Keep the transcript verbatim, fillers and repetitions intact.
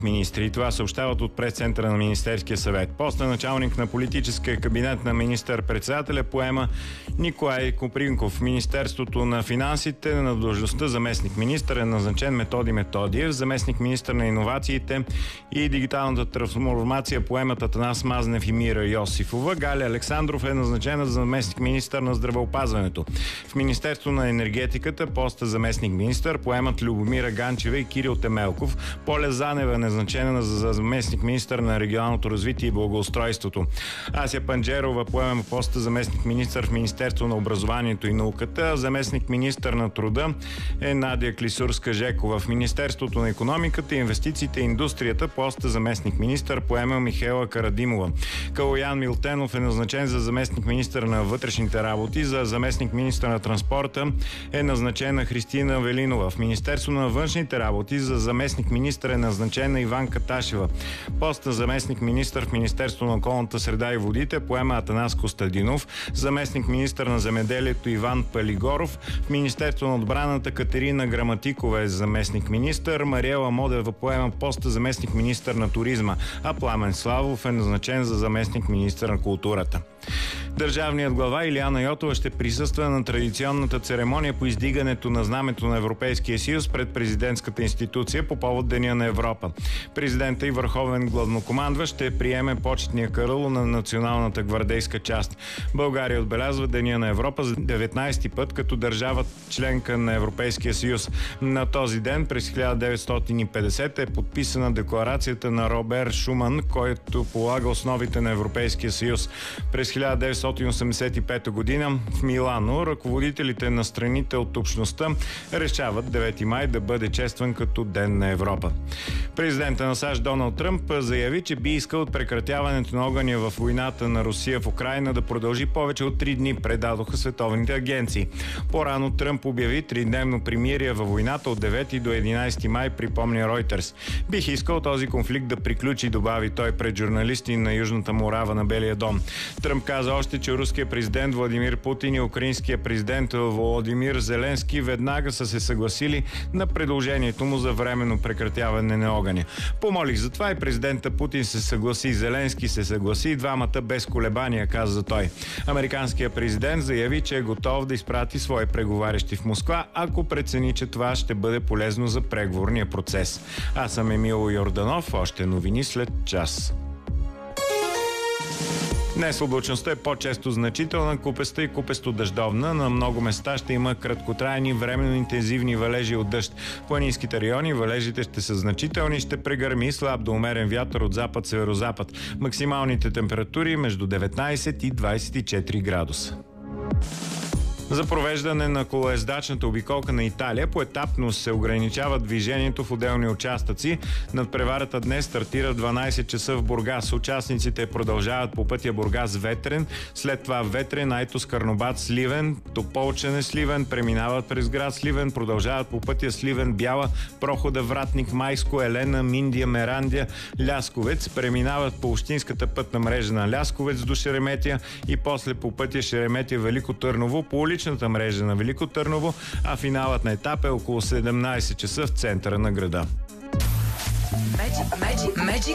министри. И това съобщават от прес-центъра на Министерския съвет. Поста началник на политическия кабинет на министър-председателя поема Николай Копринков. Министерството на финансите на длъжността заместник министър е назначен Методи Методиев. Заместник министър на иновациите и дигиталната трансформация поемат Атанас Мазнев и Мира Йосифова. Галя Александров е назначена за заместник министър на здравеопазването. В Министерство на енергетиката поста заместник министър поемат Любомира Ганчева и Кирил Темелков. Поля Занева е назначена за заместник министър на регионалното развитие и благоустройството. Ася Панджерова поема поста заместник министър в Министерство на образованието и науката. Заместник министър на труда е Надя Клисурска-Жекова. В Министерството на икономиката, инвестициите и индустрията поста заместник министър поема Михаела Карадимова. Калоян Милтенов е назначен за заместник министър на вътрешните работи. За заместник министър на транспорта е назначена Христина Велинова. В Министерство на външните работи за заместник министър е назначена Иванка Ташева. Поста заместник министър в Министерство на околната среда и водите поема Атанас Костадинов. Заместник министър на земеделието Иван Палигоров. В Министерство на отбраната Катерина Граматикова е заместник министър. Мариела Модева поема поста заместник министър на туризма, а Пламен Славов е назначен за заместник министър на културата. Държавният глава Илияна Йотова ще присъства на традиционната церемония по издигането на знамето на Европейския съюз пред президентската институция по повод Деня на Европа. Президента и върховен главнокомандващ ще приеме почетния караул на националната гвардейска част. България отбелязва Деня на Европа за деветнайсети път като държава членка на Европейския съюз. На този ден през хиляда деветстотин и петдесета е подписана декларацията на Робер Шуман, който полага основите на Европейския съюз. През хиляда деветстотин осемдесет и пета година в Милано ръководителите на страните от общността решават девети май да бъде честван като Ден на Европа. Президентът на САЩ Доналд Тръмп заяви, че би искал от прекратяването на огъня в войната на Русия в Украйна да продължи повече от три дни, предадоха световните агенции. По-рано Тръмп обяви тридневно примирие във войната от девети до единайсети май, припомня Ройтерс. Бих искал този конфликт да приключи, добави той пред журналисти на Южната Морава на Белия дом. Тръмп каза още, че руският президент Владимир Путин и украинският президент Володимир Зеленски веднага са се съгласили на предложението му за временно прекратяване на огъня. Помолих за това и президента Путин се съгласи, Зеленски се съгласи и двамата без колебания, каза той. Американският президент заяви, че е готов да изпрати свои преговарящи в Москва, ако прецени, че това ще бъде полезно за преговорния процес. Аз съм Емил Йорданов, още новини след час. Днес облачността е по-често значителна, купеста и купесто-дъждовна. На много места ще има краткотрайни, временно интензивни валежи от дъжд. В планинските райони валежите ще са значителни, ще прегърми слаб до умерен вятър от запад-северозапад. Максималните температури между деветнайсет и двайсет и четири градуса. За провеждане на колоездачната обиколка на Италия поетапно се ограничава движението в отделни участъци. Надпреварата днес стартира в дванайсет часа в Бургас. Участниците продължават по пътя Бургас-Ветрен, след това Ветрен, Айтос, Карнобат, Сливен, Тополчене, Сливен, преминават през град Сливен, продължават по пътя Сливен, Бяла, Прохода, Вратник, Майско, Елена, Миндия, Мерандия, Лясковец, преминават по общинската пътна мрежа на Лясковец до Шереметя и после по пътя Шереметя, Велико Търново, по уличната мрежа на Велико Търново, а финалът на етап е около седемнайсет часа в центъра на града. Magic, magic, magic.